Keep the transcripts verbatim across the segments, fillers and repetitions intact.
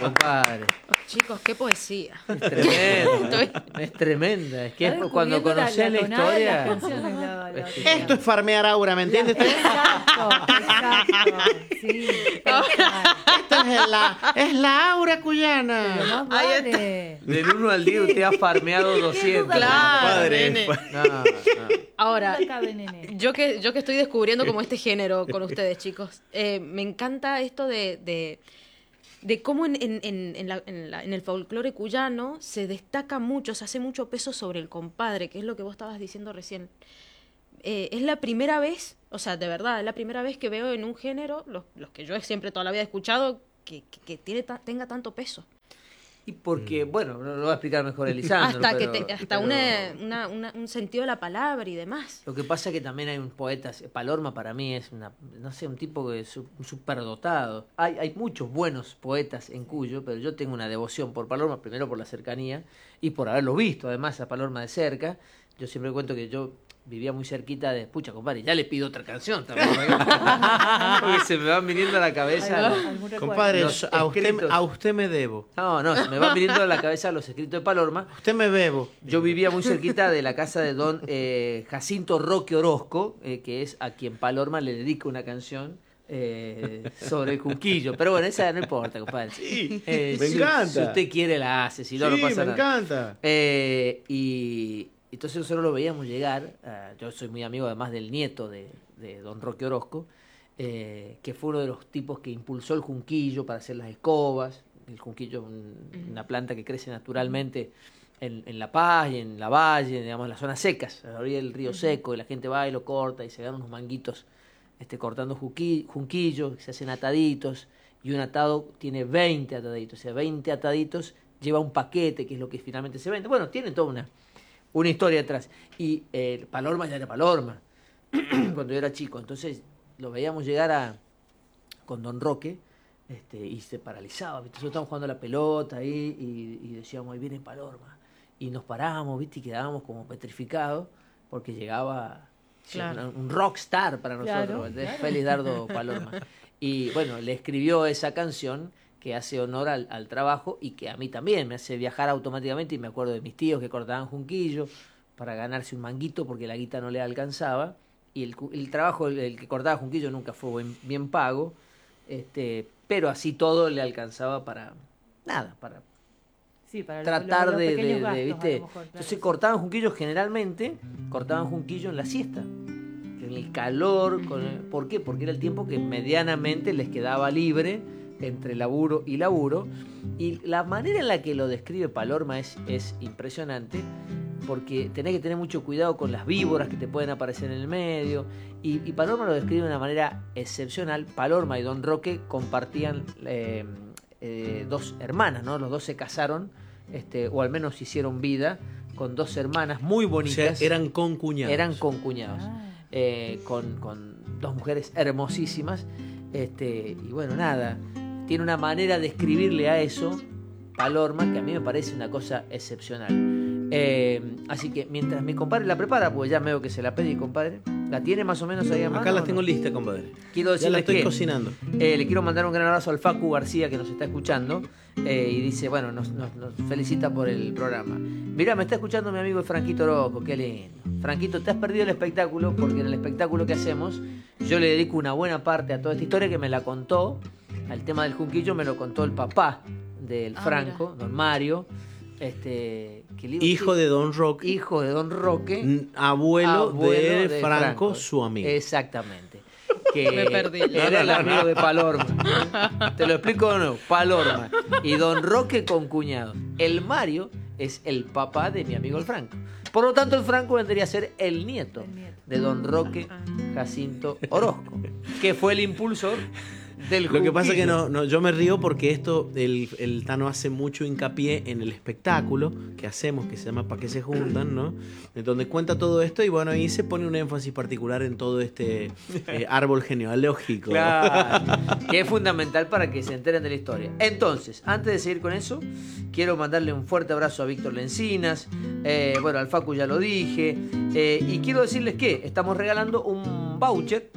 compadre. Chicos, qué poesía. Es tremendo. Es tremenda. Es que es cuando conocés la, la historia. Canciones, la, la, Esto es farmear aura, ¿me entiendes? Exacto, exacto. Sí. Esto es la, es la aura cuyana. Vale. Del uno al diez usted ha farmeado doscientos. Claro, Padre, nene. No, no. Ahora, No cabe, nene. yo que, yo que estoy descubriendo como este género con ustedes, chicos, eh, me encanta esto de, de, de cómo en, en, en, en, la, en, la, en el folclore cuyano se destaca mucho, se hace mucho peso sobre el compadre, que es lo que vos estabas diciendo recién. Eh, es la primera vez, o sea, de verdad, es la primera vez que veo en un género, los, los que yo siempre toda la vida he escuchado, que, que, que tiene ta, tenga tanto peso. Y porque, bueno, lo va a explicar mejor Elisandro. Hasta, pero, que te, hasta pero una, una, una, un sentido de la palabra y demás. Lo que pasa es que también hay un poeta, Palorma para mí es una, no sé, un tipo que es un superdotado. Hay, hay muchos buenos poetas en Cuyo, pero yo tengo una devoción por Palorma, primero por la cercanía y por haberlo visto, además, a Palorma de cerca. Yo siempre cuento que yo vivía muy cerquita de... Pucha, compadre, ya le pido otra canción también. Porque se me van viniendo a la cabeza... Los, compadre, los a, usted, escritos. a usted me debo. No, no, se me van viniendo a la cabeza los escritos de Palorma. Usted me bebo. Yo vivía muy cerquita de la casa de don eh, Jacinto Roque Orozco, eh, que es a quien Palorma le dedica una canción eh, sobre el Junquillo. Pero bueno, esa no importa, compadre. Sí, Eh, me si, encanta. Si usted quiere, la hace. Si no, sí, no pasa me nada. encanta. Eh, y entonces nosotros lo veíamos llegar. Uh, yo soy muy amigo además del nieto de, de don Roque Orozco, eh, que fue uno de los tipos que impulsó el junquillo para hacer las escobas. El junquillo es un, una planta que crece naturalmente en, en La Paz y en la Valle, digamos, en las zonas secas, a la orilla del río seco, y la gente va y lo corta y se dan unos manguitos este, cortando junquillo, junquillo, se hacen ataditos, y un atado tiene veinte ataditos, o sea, veinte ataditos lleva un paquete, que es lo que finalmente se vende. Bueno, tiene toda una... una historia atrás. Y eh, Palorma ya era Palorma, cuando yo era chico. Entonces lo veíamos llegar a con don Roque este, y se paralizaba. ¿Viste? Nosotros estábamos jugando a la pelota ahí y, y decíamos, ahí viene Palorma. Y nos parábamos, ¿viste? Y quedábamos como petrificados porque llegaba claro. un, un rockstar para nosotros, claro, claro. Félix Dardo Palorma. Y bueno, le escribió esa canción que hace honor al, al trabajo y que a mí también me hace viajar automáticamente, y me acuerdo de mis tíos que cortaban junquillo para ganarse un manguito porque la guita no le alcanzaba, y el, el trabajo, el, el que cortaba junquillo nunca fue bien, bien pago, este, pero así todo le alcanzaba para nada, para, sí, para tratar los, los, los de, de, gastos, de, ¿viste? Mejor, claro. Entonces cortaban junquillo generalmente, cortaban junquillo en la siesta, en el calor, con el, ¿por qué? Porque era el tiempo que medianamente les quedaba libre entre laburo y laburo, y la manera en la que lo describe Palorma es, es impresionante, porque tenés que tener mucho cuidado con las víboras que te pueden aparecer en el medio, y, y Palorma lo describe de una manera excepcional. Palorma y don Roque compartían eh, eh, dos hermanas, ¿no? Los dos se casaron, este, o al menos hicieron vida con dos hermanas muy bonitas. O sea, eran concuñados. Eran concuñados, ah. eh, con, con dos mujeres hermosísimas, este, y bueno, nada, tiene una manera de escribirle a eso, Palorma, que a mí me parece una cosa excepcional. Eh, así que mientras mi compadre la prepara, pues ya veo que se la pedí, compadre. ¿La tiene más o menos ahí a mano? Acá la ¿no? tengo lista, compadre. Quiero decirle ya la estoy que, cocinando. Eh, le quiero mandar un gran abrazo al Facu García, que nos está escuchando, eh, y dice, bueno, nos, nos, nos felicita por el programa. Mirá, me está escuchando mi amigo Franquito Orozco, qué lindo. Franquito, te has perdido el espectáculo, porque en el espectáculo que hacemos yo le dedico una buena parte a toda esta historia que me la contó. Al tema del junquillo me lo contó el papá del ah, Franco, mira. Don Mario, este, que digo, hijo sí, de don Roque, hijo de don Roque, abuelo, abuelo de, de Franco, Franco, su amigo. Exactamente. Que me perdí. Era el amigo de Palorma. Te lo explico de nuevo. Palorma y don Roque concuñado. El Mario es el papá de mi amigo el Franco. Por lo tanto, el Franco vendría a ser el nieto, el nieto. de don Roque Jacinto Orozco, que fue el impulsor del Lo que pasa es que no, no, yo me río porque esto, el, el Tano hace mucho hincapié en el espectáculo que hacemos, que se llama Pa' qué se juntan, ¿no? En donde cuenta todo esto y bueno, ahí se pone un énfasis particular en todo este eh, árbol genealógico. Claro, que es fundamental para que se enteren de la historia. Entonces, antes de seguir con eso, quiero mandarle un fuerte abrazo a Víctor Lencinas, eh, bueno, al Facu ya lo dije, eh, y quiero decirles que estamos regalando un voucher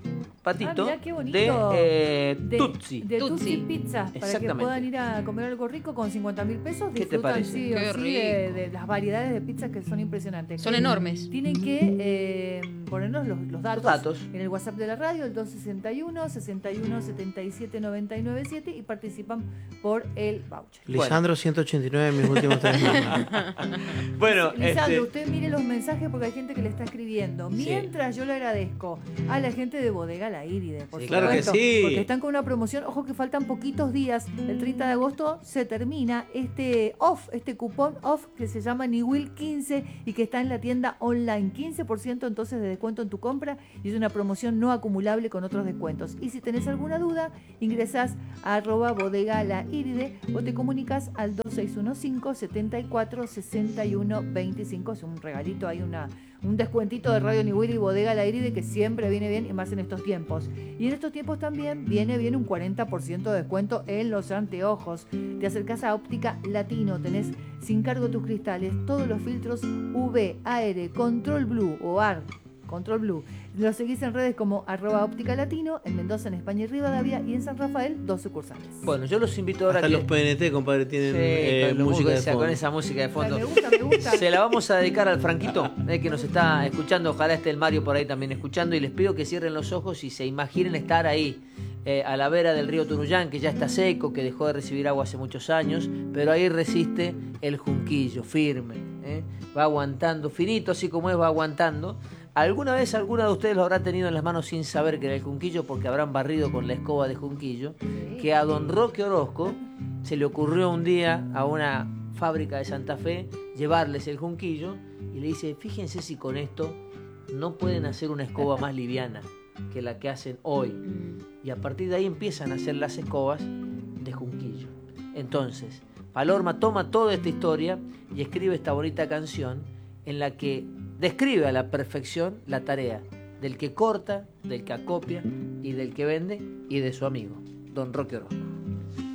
patito Ah, mirá qué bonito. de, eh, De, Tutsi. de Tutsi Tutsi. Pizza, para que Exactamente. puedan ir a comer algo rico con cincuenta mil pesos. ¿Qué te Disfrutan parece? sí o Qué sí de, rico. de las variedades de pizzas que son impresionantes. Son Que enormes. Tienen que eh, ponernos los, los datos, Los datos. en el WhatsApp de la radio, el dos sesenta y uno, sesenta y uno, setenta y siete, noventa y nueve siete y participan por el voucher. Lisandro ciento ochenta y nueve en mis últimos tres meses. Bueno, Lisandro, este, usted mire los mensajes porque hay gente que le está escribiendo. Sí. Mientras yo le agradezco a la gente de Bodega La Iride, por Sí, claro que supuesto, sí. porque están con una promoción. Ojo que faltan poquitos días. El treinta de agosto se termina este off, este cupón off que se llama Niwil quince y que está en la tienda online. quince por ciento entonces de descuento en tu compra y es una promoción no acumulable con otros descuentos. Y si tenés alguna duda, ingresás a arroba bodega la iride o te comunicas al dos seis uno cinco, setenta y cuatro, sesenta y uno veinticinco. Es un regalito, hay una, un descuentito de Radio Niwil y Bodega La Iride que siempre viene bien y más en estos tiempos. Y en estos tiempos también viene bien un cuarenta por ciento de descuento en los anteojos. Te acercás a Óptica Latino, tenés sin cargo tus cristales, todos los filtros U V, A R, Control Blue o A R, Control Blue. Los seguís en redes como arroba óptica latino, en Mendoza, en España y Rivadavia, y en San Rafael, dos sucursales. Bueno, yo los invito ahora hasta que... los P N T, compadre, tienen Sí, eh, con, los música de músicos, fondo. con esa música de fondo. Me gusta, me gusta. Se la vamos a dedicar al Franquito, eh, que nos está escuchando. Ojalá esté el Mario por ahí también escuchando. Y les pido que cierren los ojos y se imaginen estar ahí, eh, a la vera del río Tunuyán, que ya está seco, que dejó de recibir agua hace muchos años. Pero ahí resiste el junquillo, firme. eh. Va aguantando, finito, así como es, va aguantando. ¿Alguna vez alguna de ustedes lo habrá tenido en las manos sin saber que era el junquillo porque habrán barrido con la escoba de junquillo? Que a don Roque Orozco se le ocurrió un día a una fábrica de Santa Fe llevarles el junquillo y le dice, fíjense si con esto no pueden hacer una escoba más liviana que la que hacen hoy. Y a partir de ahí empiezan a hacer las escobas de junquillo. Entonces, Palorma toma toda esta historia y escribe esta bonita canción en la que describe a la perfección la tarea del que corta, del que acopia y del que vende y de su amigo, don Roque Orozco.